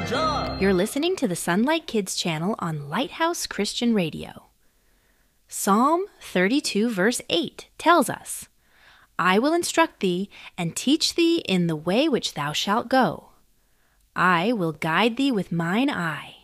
the jar. You're listening to the Sunlight Kids channel on Lighthouse Christian Radio. Psalm 32 verse 8 tells us, I will instruct thee and teach thee in the way which thou shalt go. I will guide thee with mine eye.